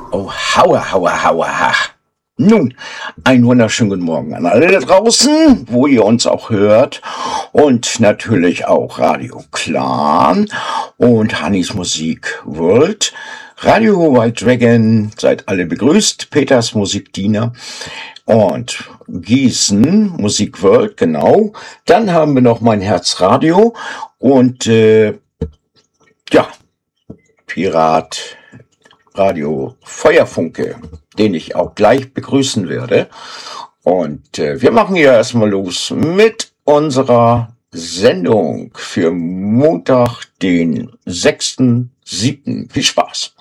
Oh, haua, haua, haua, ha. Nun, einen wunderschönen guten Morgen an alle da draußen, wo ihr uns auch hört. Und natürlich auch Radio Clan und Hannis Musik World. Radio White Dragon, seid alle begrüßt. Peters Musikdiener und Gießen Musik World, genau. Dann haben wir noch mein Herzradio und Pirat Radio Feuerfunke, den ich auch gleich begrüßen werde. Und wir machen hier erstmal los mit unserer Sendung für Montag, den 6.7. Viel Spaß!